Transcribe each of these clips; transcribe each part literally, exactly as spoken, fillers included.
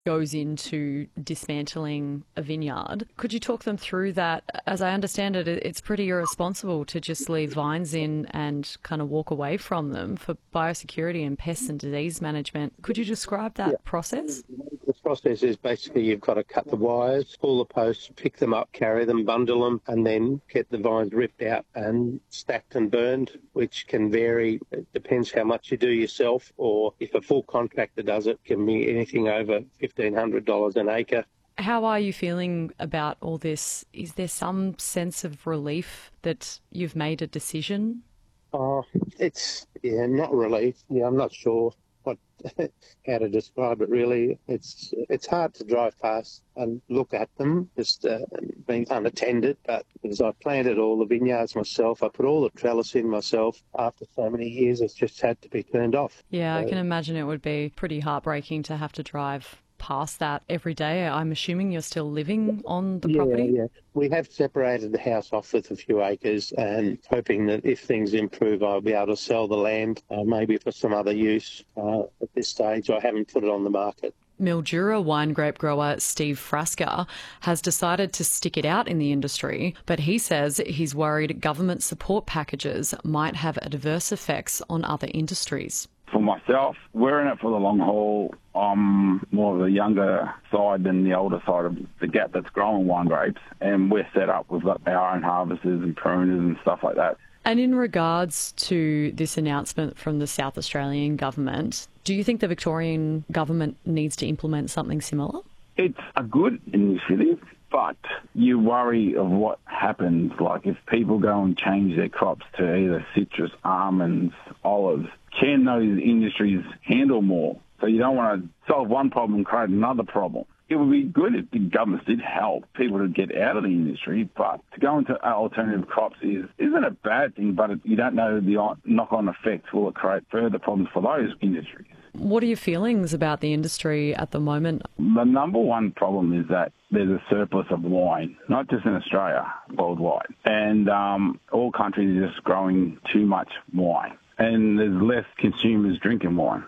goes into dismantling a vineyard. Could you talk them through that? As I understand it, it's pretty irresponsible to just leave vines in and kind of walk away from them for biosecurity and pest and disease management. Could you describe that Yeah. process? The process is basically you've got to cut the wires, pull the posts, pick them up, carry them, bundle them, and then get the vines ripped out and stacked and burned, which can vary. It depends how much you do yourself, or if a full contractor does it, can be anything over fifteen hundred dollars an acre. How are you feeling about all this? Is there some sense of relief that you've made a decision? Oh, it's, yeah, not relief. Yeah, I'm not sure what how to describe it really. It's it's hard to drive past and look at them, just uh, being unattended, but because I planted all the vineyards myself, I put all the trellis in myself, after so many years it's just had to be turned off. Yeah, So, I can imagine it would be pretty heartbreaking to have to drive past that every day. I'm assuming you're still living on the yeah, property? yeah. We have separated the house off with a few acres and hoping that if things improve, I'll be able to sell the land, uh, maybe for some other use. Uh, at this stage, I haven't put it on the market. Mildura wine grape grower Steve Frasca has decided to stick it out in the industry, but he says he's worried government support packages might have adverse effects on other industries. For myself, we're in it for the long haul. I'm more of the younger side than the older side of the gap that's growing wine grapes, and we're set up. We've got our own harvesters and pruners and stuff like that. And in regards to this announcement from the South Australian government, do you think the Victorian government needs to implement something similar? It's a good initiative, but you worry of what happens. Like if people go and change their crops to either citrus, almonds, olives, can those industries handle more? So you don't want to solve one problem and create another problem. It would be good if the governments did help people to get out of the industry, but to go into alternative crops is, isn't a bad thing, but you don't know the knock-on effects. Will it create further problems for those industries? What are your feelings about the industry at the moment? The number one problem is that there's a surplus of wine, not just in Australia, worldwide. And um, all countries are just growing too much wine. And there's less consumers drinking wine.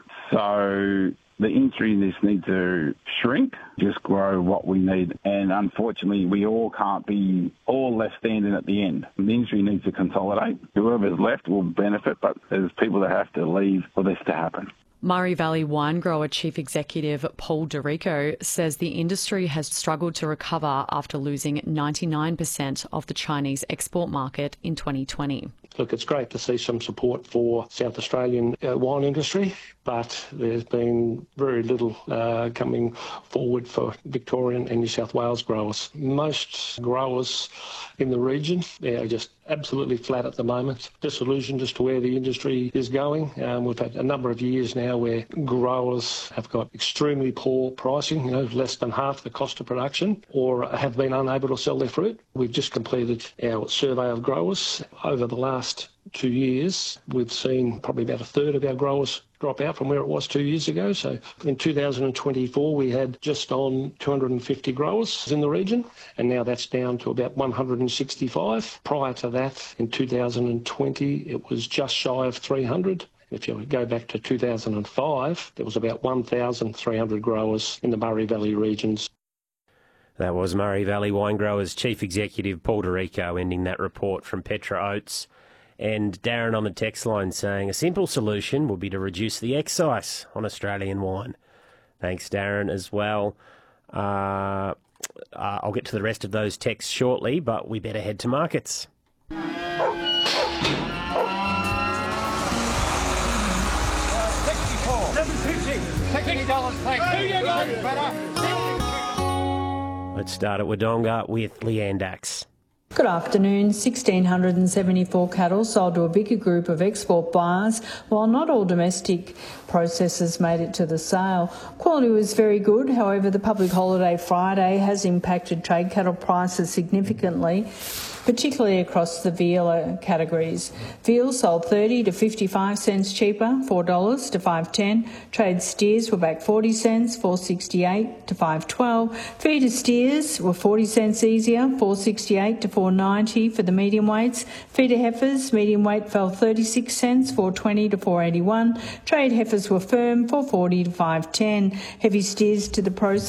So the industry just needs to shrink, just grow what we need. And unfortunately, we all can't be all left standing at the end. The industry needs to consolidate. Whoever's left will benefit, but there's people that have to leave for this to happen. Murray Valley wine grower Chief Executive Paul Dorico says the industry has struggled to recover after losing ninety-nine percent of the Chinese export market in twenty twenty. Look, it's great to see some support for South Australian uh, wine industry, but there's been very little uh, coming forward for Victorian and New South Wales growers. Most growers in the region are just absolutely flat at the moment, disillusioned as to where the industry is going. Um, we've had a number of years now where growers have got extremely poor pricing, you know, less than half the cost of production, or have been unable to sell their fruit. We've just completed our survey of growers. Over the last two years, we've seen probably about a third of our growers drop out from where it was two years ago. So in two thousand twenty-four, we had just on two hundred fifty growers in the region, and now that's down to about one hundred sixty-five. Prior to that, in two thousand twenty, it was just shy of three hundred. If you go back to two thousand five, there was about one thousand three hundred growers in the Murray Valley regions. That was Murray Valley Wine Growers Chief Executive Paul Dorico ending that report from Petra Oates. And Darren on the text line saying a simple solution would be to reduce the excise on Australian wine. Thanks, Darren, as well. Uh, uh, I'll get to the rest of those texts shortly, but we better head to markets. Let's start at Wodonga with Leanne Dax. Good afternoon. one thousand six hundred seventy-four cattle sold to a bigger group of export buyers, while not all domestic processors made it to the sale. Quality was very good. However, the public holiday Friday has impacted trade cattle prices significantly, particularly across the veal categories. Veal sold thirty to fifty-five cents cheaper, four dollars to five ten. Trade steers were back forty cents, four sixty-eight to five twelve. Feeder steers were forty cents easier, four sixty-eight to four ninety for the medium weights. Feeder heifers, medium weight fell thirty-six cents, four twenty to four eighty-one. Trade heifers were firm, four forty to five ten. Heavy steers to the process